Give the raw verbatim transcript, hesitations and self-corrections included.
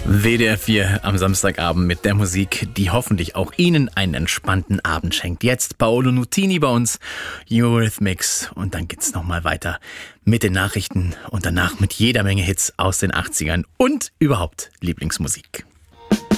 W D R vier am Samstagabend mit der Musik, die hoffentlich auch Ihnen einen entspannten Abend schenkt. Jetzt Paolo Nutini bei uns, Eurythmics, und dann geht's nochmal weiter mit den Nachrichten und danach mit jeder Menge Hits aus den achtzigern und überhaupt Lieblingsmusik.